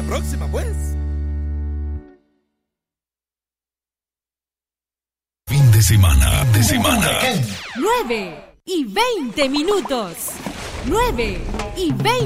próxima, pues. Fin de semana. 9:20 minutos. 9:20.